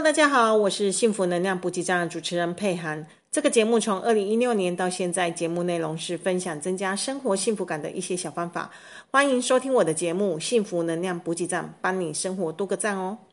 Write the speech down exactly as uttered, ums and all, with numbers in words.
大家好，我是幸福能量补给站的主持人佩涵。这个节目从二零一六年到现在，节目内容是分享增加生活幸福感的一些小方法。欢迎收听我的节目《幸福能量补给站》，帮你生活多个赞哦。